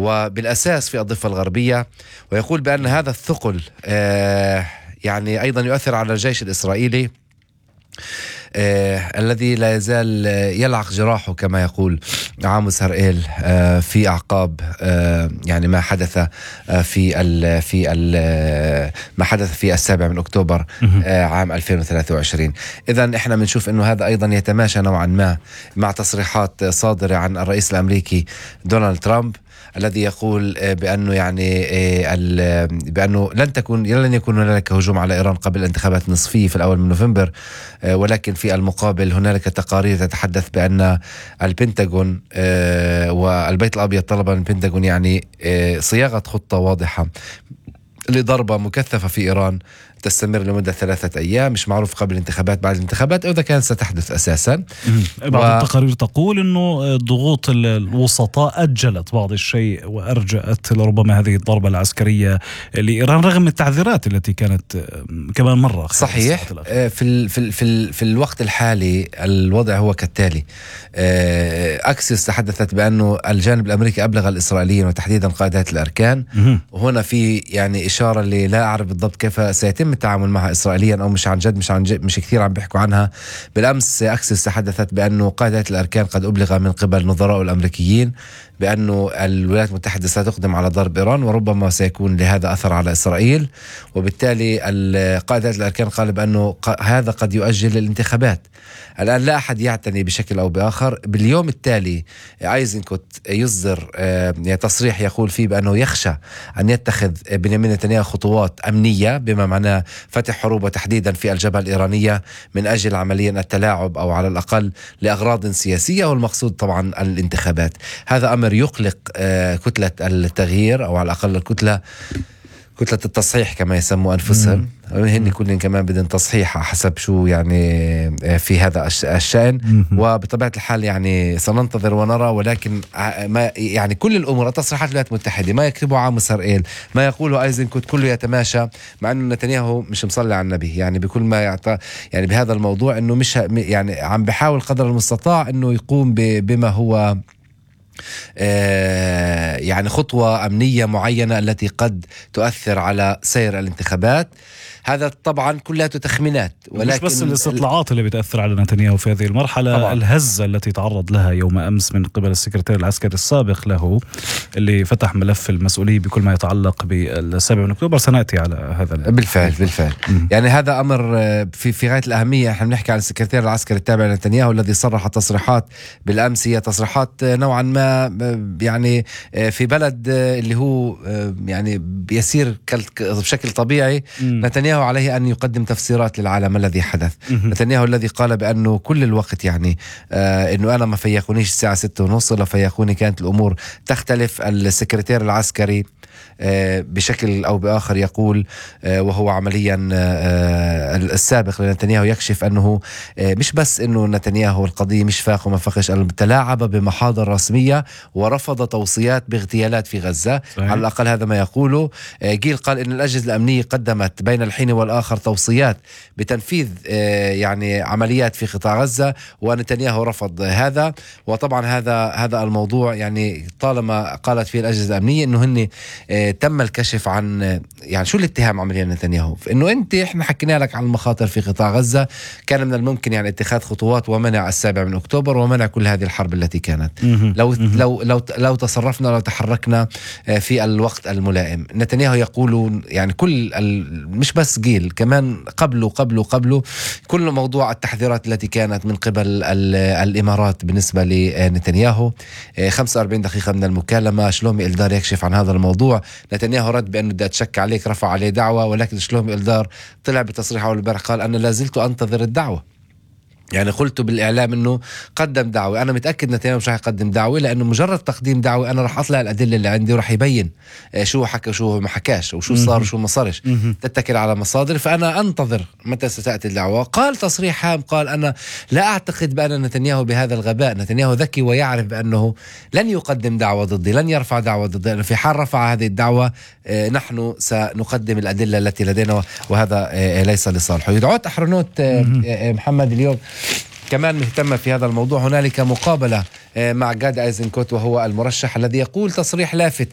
وبالأساس في الضفة الغربية، ويقول بأن هذا الثقل يعني أيضا يؤثر على الجيش الإسرائيلي الذي لا يزال يلعق جراحه كما يقول عاموس هرئيل في أعقاب يعني ما حدث ما حدث في 7 أكتوبر عام 2023. إذن إحنا بنشوف إنه هذا أيضا يتماشى نوعا ما مع تصريحات صادرة عن الرئيس الأمريكي دونالد ترامب، الذي يقول بأنه يعني بأنه لن يكون هنالك هجوم على إيران قبل الانتخابات النصفية في الأول من نوفمبر، ولكن في المقابل هنالك تقارير تتحدث بأن البنتاغون والبيت الأبيض طلب من البنتاغون يعني صياغة خطة واضحة لضربة مكثفة في إيران تستمر لمدة 3 أيام، مش معروف قبل الانتخابات بعد الانتخابات أو إذا كانت ستحدث أساسا. بعض التقارير تقول أنه ضغوط الوسطاء أجلت بعض الشيء وأرجأت لربما هذه الضربة العسكرية لإيران رغم التعذيرات التي كانت كمان مرة. صحيح. في الوقت الحالي الوضع هو كالتالي. أكسيوس تحدثت بأنه الجانب الأمريكي أبلغ الإسرائيليين وتحديدا قادة الأركان، وهنا في يعني إشارة اللي لا أعرف بالضبط كيف سيتم التعامل معها إسرائيليا أو مش عن جد مش كثير عم بيحكوا عنها. بالأمس أكسيوس تحدثت بأنه قادة الأركان قد أبلغ من قبل نظراء الأمريكيين بأنه الولايات المتحدة ستقدم على ضرب إيران وربما سيكون لهذا أثر على إسرائيل، وبالتالي قادة الأركان قال بأنه هذا قد يؤجل الانتخابات. الآن لا أحد يعتني بشكل أو بآخر. باليوم التالي أيزنكوت يصدر تصريح يقول فيه بأنه يخشى أن يتخذ بنيامين نتنياهو خطوات أمنية بما معناه فتح حروب وتحديدا في الجبهة الإيرانية من أجل عمليا التلاعب أو على الأقل لأغراض سياسية، والمقصود طبعا الانتخابات. هذا أمر يقلق كتلة التغيير أو على الأقل كتلة التصحيح كما يسموا أنفسهم. هن كلهم كمان بدهم تصحيح حسب شو يعني في هذا الشأن. وبطبيعة الحال يعني سننتظر ونرى، ولكن ما يعني كل الأمور التصريحات الولايات المتحدة ما يكتبه عاموس هرئيل ما يقوله أيزنكوت كله يتماشى، مع أنه نتنياهو مش مصلي على النبي يعني بكل ما يعطى يعني بهذا الموضوع، أنه مش يعني عم بحاول قدر المستطاع أنه يقوم بما هو يعني خطوة أمنية معينة التي قد تؤثر على سير الانتخابات. هذا طبعا كلها تخمينات، ولكن مش بس الاستطلاعات اللي بتأثر على نتنياهو في هذه المرحلة طبعا. الهزة التي تعرض لها يوم أمس من قبل السكرتير العسكري السابق له اللي فتح ملف المسؤولية بكل ما يتعلق بال7 أكتوبر، سنأتي على هذا بالفعل. يعني هذا أمر في غاية الأهمية. احنا بنحكي عن السكرتير العسكري التابع لنتنياهو الذي صرح تصريحات بالأمس، هي تصريحات نوعا ما يعني في بلد اللي هو يعني بيسير بشكل طبيعي. نتنياهو عليه أن يقدم تفسيرات للعالم الذي حدث. نتنياهو الذي قال بأنه كل الوقت يعني أنه أنا ما فيقونيش الساعة 6:30 لو فيقوني كانت الأمور تختلف. السكرتير العسكري بشكل أو بآخر يقول وهو عمليا السابق لنتنياهو يكشف أنه مش بس أنه نتنياهو القضية مش فاق وما فقش، تلاعب بمحاضر رسمية ورفض توصيات باغتيالات في غزة. صحيح. على الأقل هذا ما يقوله. جيل قال أن الأجهزة الأمنية قدمت بين الحين والآخر توصيات بتنفيذ يعني عمليات في قطاع غزة، ونتنياهو رفض هذا. وطبعا هذا الموضوع يعني طالما قالت فيه الأجهزة الأمنية أنه هن تم الكشف عن يعني شو الاتهام عمليا نتنياهو، انه احنا حكينا لك عن المخاطر في قطاع غزة، كان من الممكن يعني اتخاذ خطوات ومنع 7 أكتوبر ومنع كل هذه الحرب التي كانت لو تصرفنا لو تحركنا في الوقت الملائم. نتنياهو يقول يعني كل مش بس جيل كمان قبله كل موضوع التحذيرات التي كانت من قبل الإمارات بالنسبة لنتنياهو. 45 دقيقة من المكالمة شلومي إلدار يكشف عن هذا الموضوع. نتنياهو رد بأنه بدي أتشك عليك، رفع عليه دعوة، ولكن شلومي إلدار طلع بتصريحه البارح قال أنا لازلت أنتظر الدعوة. يعني قلت بالإعلام أنه قدم دعوة، أنا متأكد نتنياهو مش رح يقدم دعوة، لأنه مجرد تقديم دعوة أنا رح أطلع الأدلة اللي عندي ورح يبين شو حكى وشو ما حكاش وشو صار وشو ما صارش. تتكل على مصادر، فأنا أنتظر متى ستأتي الدعوة. قال تصريح هام قال أنا لا أعتقد بأن نتنياهو بهذا الغباء. نتنياهو ذكي ويعرف بأنه لن يقدم دعوة ضدي، لن يرفع دعوة ضدي، لأنه في حال رفع هذه الدعوة نحن سنقدم الأدلة التي لدينا، وهذا ليس لصالحه. يدعوت أحرنوت محمد اليوم كمان مهتمة في هذا الموضوع. هنالك مقابلة مع جاد أيزنكوت وهو المرشح الذي يقول تصريح لافت